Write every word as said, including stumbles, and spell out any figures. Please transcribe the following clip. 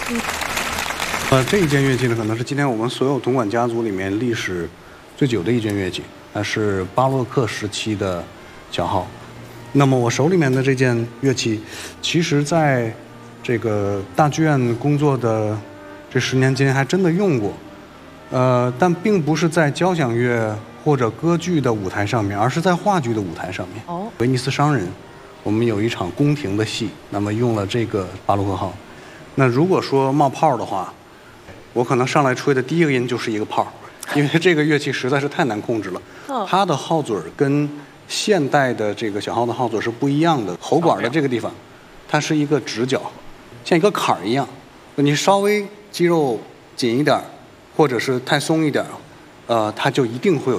呃，这一件乐器呢，可能是今天我们所有铜管家族里面历史最久的一件乐器，它是巴洛克时期的小号。那么我手里面的这件乐器，其实在这个大剧院工作的这十年间还真的用过，呃，但并不是在交响乐或者歌剧的舞台上面，而是在话剧的舞台上面。 哦， 威尼斯商人，我们有一场宫廷的戏，那么用了这个巴洛克号。那如果说冒泡的话，我可能上来吹的第一个音就是一个泡，因为这个乐器实在是太难控制了。 哦， 它的号嘴跟现代的这个小号的号嘴是不一样的，喉管的这个地方，它是一个直角，像一个坎儿一样。你稍微肌肉紧一点，或者是太松一点，呃，它就一定会有